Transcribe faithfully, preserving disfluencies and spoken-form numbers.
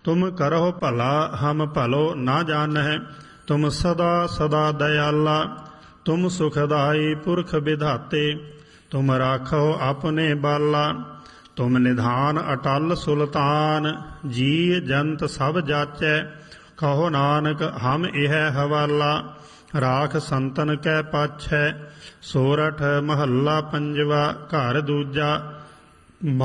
तुम करहो भला हम भलो ना जानह। तुम सदा सदा दयाला, तुम सुखदाई पुरख विधाते। तुम राखो अपने बाला, तुम निधान अटल सुल्तान। जी जंत सब जाचै, कहो नानक हम इह हवाला। राख संतन कै पाछै, सोरठ महला पंजवा। घर दूजा